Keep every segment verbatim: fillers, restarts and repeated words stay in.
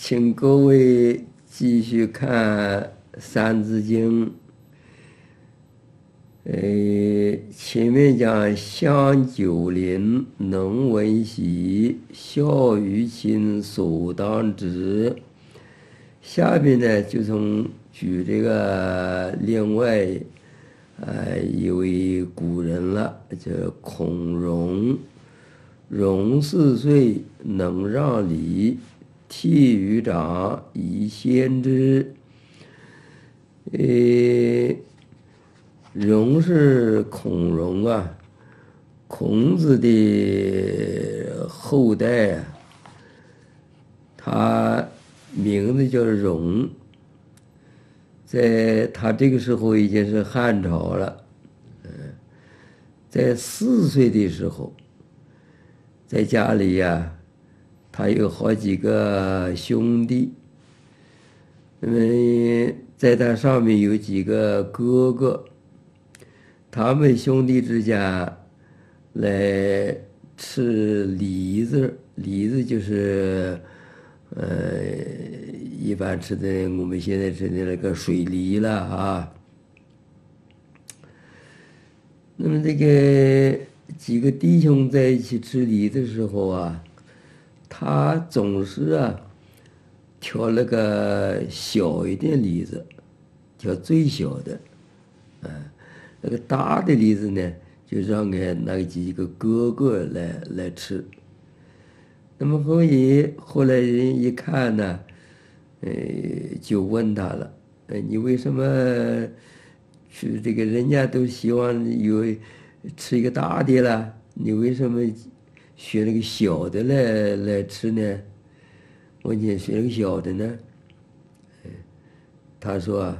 请各位继续看《三字经》。呃，前面讲香九龄，能闻习，孝于亲，所当执。下面呢，就从举这个另外呃一位古人了，叫孔融。融四岁，能让梨，悌于长，以先之。呃，融是孔融啊，孔子的后代啊，他名字叫融，在他这个时候已经是汉朝了。嗯，在四岁的时候，在家里呀、啊，他有好几个兄弟，那么在他上面有几个哥哥，他们兄弟之间来吃梨子，梨子就是呃一般吃的我们现在吃的那个水梨了啊。那么这个几个弟兄在一起吃梨的时候啊，他总是啊挑那个小一点梨子，挑最小的，啊，那个大的梨子呢，就让给那几个哥哥来来吃。那么后来后来人一看呢，呃，就问他了，呃，你为什么去这个人家都希望有吃一个大的了，你为什么选那个小的来来吃呢？我你选个小的呢？他说啊，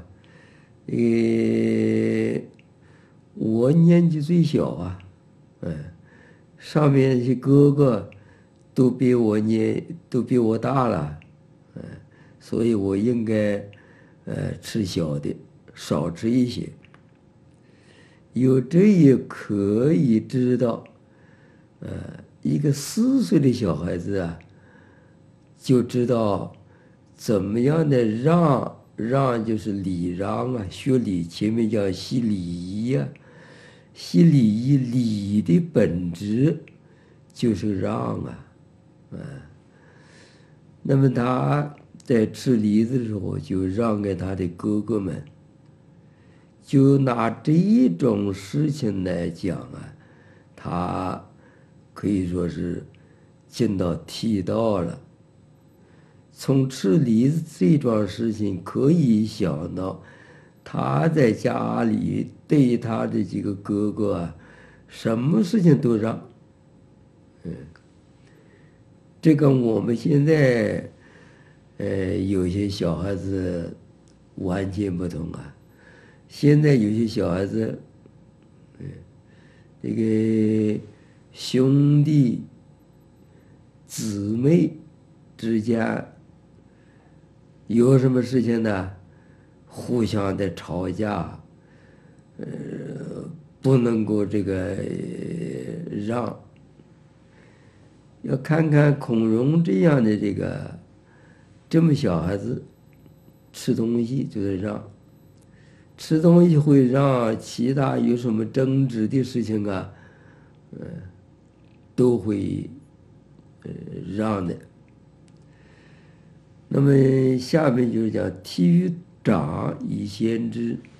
呃，我年纪最小啊，嗯，上面那些哥哥都比我年都比我大了，嗯，所以我应该呃吃小的，少吃一些。有这也可以知道，呃，一个四岁的小孩子啊，就知道怎么样的让让就是礼让啊，学礼前面叫习礼仪呀，习礼仪礼的本质就是让啊，啊，那么他在吃梨子的时候就让给他的哥哥们。就拿这一种事情来讲啊，他可以说是尽到剃道了。从吃梨子这桩事情可以想到，他在家里对他的几个哥哥啊，什么事情都让。嗯，这跟我们现在呃有些小孩子完全不同啊。现在有些小孩子，嗯，这个兄弟姊妹之间有什么事情呢？互相的吵架，呃，不能够这个让。要看看孔融这样的这个这么小孩子吃东西就是让。吃东西会让其他有什么争执的事情啊，呃，都会呃让的。那么下面就是讲悌于长以先之。